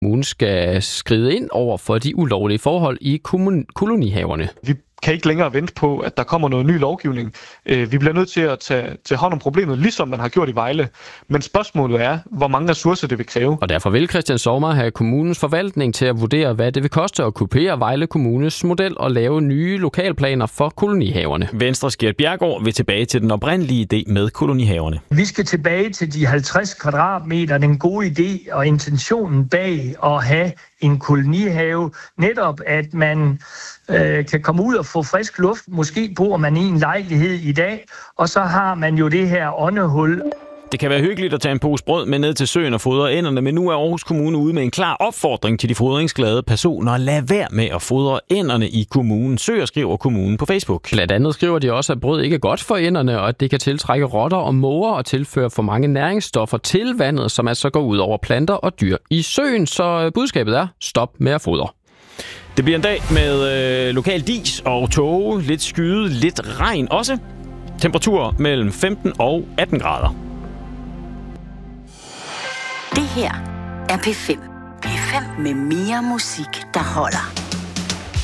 kommunen skal skride ind over for de ulovlige forhold i kolonihaverne. Vi kan ikke længere vente på, at der kommer noget ny lovgivning. Vi bliver nødt til at tage hånd om problemet, ligesom man har gjort i Vejle. Men spørgsmålet er, hvor mange ressourcer det vil kræve. Og derfor vil Christian Sommer have kommunens forvaltning til at vurdere, hvad det vil koste at kopiere Vejle Kommunes model og lave nye lokalplaner for kolonihaverne. Venstres Gert Bjerregaard vil tilbage til den oprindelige idé med kolonihaverne. Vi skal tilbage til de 50 kvadratmeter, den gode idé og intentionen bag at have en kolonihave. Netop at man kan komme ud og få frisk luft. Måske bor man i en lejlighed i dag, og så har man jo det her åndehul. Det kan være hyggeligt at tage en pose brød med ned til søen og fodre ænderne, men nu er Aarhus Kommune ude med en klar opfordring til de fodringsglade personer. Lad være med at fodre ænderne i kommunen. Søger, skriver kommunen på Facebook. Blandt andet skriver de også, at brød ikke er godt for ænderne, og at det kan tiltrække rotter og måger og tilføre for mange næringsstoffer til vandet, som altså går ud over planter og dyr i søen. Så budskabet er, stop med at fodre. Det bliver en dag med lokal dis og tåge, lidt skyde, lidt regn også. Temperatur mellem 15 og 18 grader. Det her er P5. P5 med mere musik, der holder.